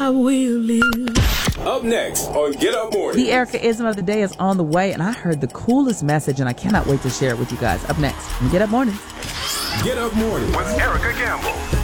I will live. Up next on Get Up Morning. The Erica-ism of the day is on the way, and I heard the coolest message, and I cannot wait to share it with you guys. Up next on Get Up Morning. Get Up Morning with Erica Gamble.